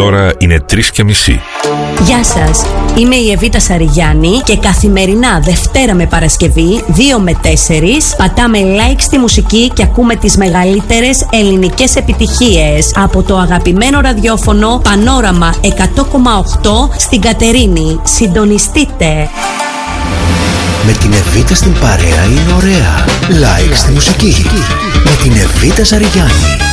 ώρα είναι 3:30. Γεια σας, είμαι η Εβίτα Σαριγιάννη και καθημερινά Δευτέρα με Παρασκευή 2 με 4 πατάμε like στη μουσική και ακούμε τις μεγαλύτερες ελληνικές επιτυχίες από το αγαπημένο ραδιόφωνο Πανόραμα 100,8 στην Κατερίνη. Συντονιστείτε! Με την Εβίτα στην παρέα είναι ωραία. Like στη μουσική. Με την Εβίτα Σαριγιάννη.